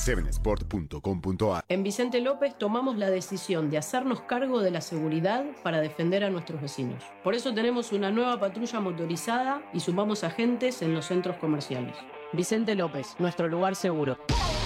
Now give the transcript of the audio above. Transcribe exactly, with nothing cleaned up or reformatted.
siete sport punto com punto a r. En Vicente López tomamos la decisión de hacernos cargo de la seguridad para defender a nuestros vecinos. Por eso tenemos una nueva patrulla motorizada y sumamos agentes en los centros comerciales. Vicente López, nuestro lugar seguro.